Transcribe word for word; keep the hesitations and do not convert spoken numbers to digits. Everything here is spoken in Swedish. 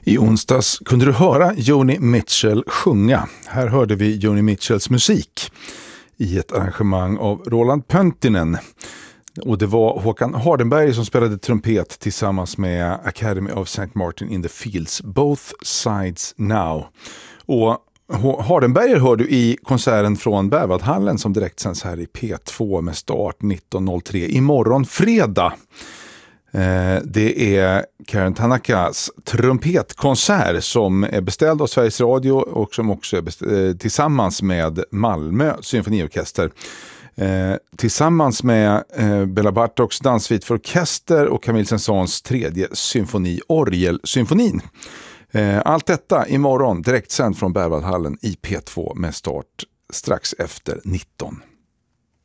I onsdags kunde du höra Joni Mitchell sjunga. Här hörde vi Joni Mitchells musik i ett arrangemang av Roland Pöntinen. Och det var Håkan Hardenberg som spelade trumpet tillsammans med Academy of Saint Martin in the Fields, Both Sides Now. Och Hardenberger hör du i konserten från Berwaldhallen som direkt sänds här i P två med start nitton noll tre imorgon fredag. Det är Karen Tanakas trumpetkonsert som är beställd av Sveriges Radio och som också är beställd tillsammans med Malmö symfoniorkester. Eh, tillsammans med eh, Bela Bartoks dansvit för orkester och Camille Saint-Saëns tredje symfoni, Orgelsymfonin. Eh, allt detta imorgon direkt sänd från Berwaldhallen i P två med start strax efter nitton.